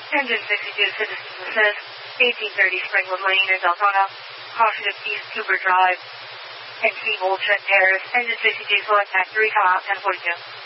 Engine 62 Citizens Assist, 1830 Springwood Lane in Deltona. Caution of East Cooper Drive. NC Bold Trent Paris. Engine 62 Select Act 3, come out 1042.